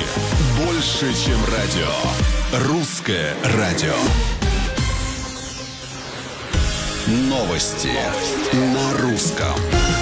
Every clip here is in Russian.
Больше, чем радио. Русское радио. Новости на русском.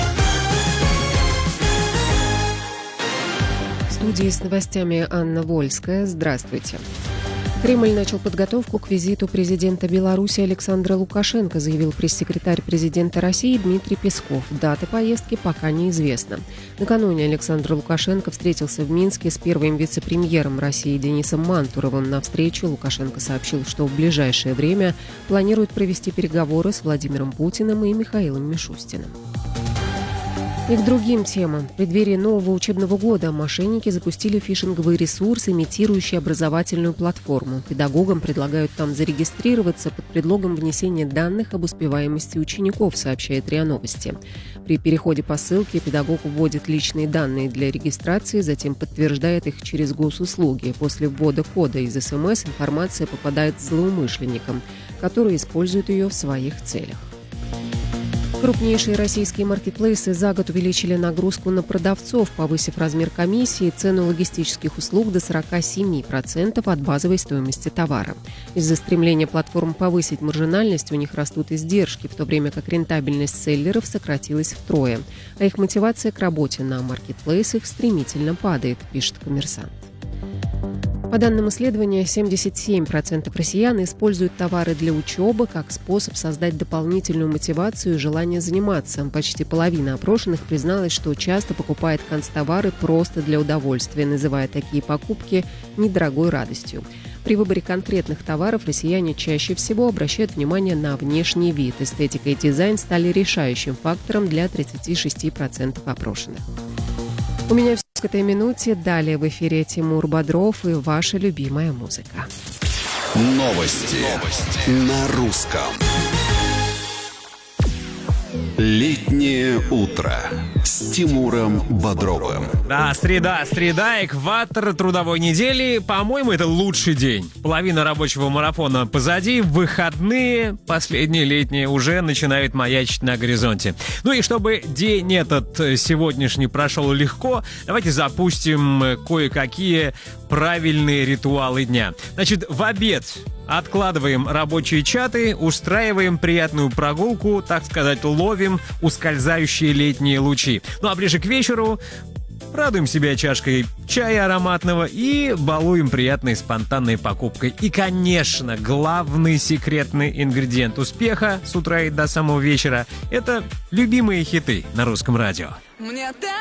В студии с новостями Анна Вольская. Здравствуйте. Кремль начал подготовку к визиту президента Беларуси Александра Лукашенко, заявил пресс-секретарь президента России Дмитрий Песков. Дата поездки пока неизвестна. Накануне Александр Лукашенко встретился в Минске с первым вице-премьером России Денисом Мантуровым. На встречу Лукашенко сообщил, что в ближайшее время планирует провести переговоры с Владимиром Путиным и Михаилом Мишустиным. И к другим темам. В преддверии нового учебного года мошенники запустили фишинговый ресурс, имитирующий образовательную платформу. Педагогам предлагают там зарегистрироваться под предлогом внесения данных об успеваемости учеников, сообщает РИА Новости. При переходе по ссылке педагог вводит личные данные для регистрации, затем подтверждает их через госуслуги. После ввода кода из СМС информация попадает злоумышленникам, которые используют ее в своих целях. Крупнейшие российские маркетплейсы за год увеличили нагрузку на продавцов, повысив размер комиссии и цену логистических услуг до 47% от базовой стоимости товара. Из-за стремления платформ повысить маржинальность у них растут издержки, в то время как рентабельность селлеров сократилась втрое. А их мотивация к работе на маркетплейсах стремительно падает, пишет «Коммерсант». По данным исследования, 77% россиян используют товары для учебы как способ создать дополнительную мотивацию и желание заниматься. Почти половина опрошенных призналась, что часто покупает канцтовары просто для удовольствия, называя такие покупки недорогой радостью. При выборе конкретных товаров россияне чаще всего обращают внимание на внешний вид. Эстетика и дизайн стали решающим фактором для 36% опрошенных. У меня все к этой минуте. Далее в эфире Тимур Бодров и ваша любимая музыка. Новости на русском. Летнее утро с Тимуром Бодровым. Да, среда, экватор трудовой недели. По-моему, это лучший день. Половина рабочего марафона позади, выходные, последние летние, уже начинают маячить на горизонте. Ну и чтобы день этот сегодняшний прошел легко, давайте запустим кое-какие правильные ритуалы дня. Значит, в обед откладываем рабочие чаты, устраиваем приятную прогулку, так сказать, ловим ускользающие летние лучи. Ну а ближе к вечеру радуем себя чашкой чая ароматного и балуем приятной спонтанной покупкой. И, конечно, главный секретный ингредиент успеха с утра и до самого вечера – это любимые хиты на русском радио.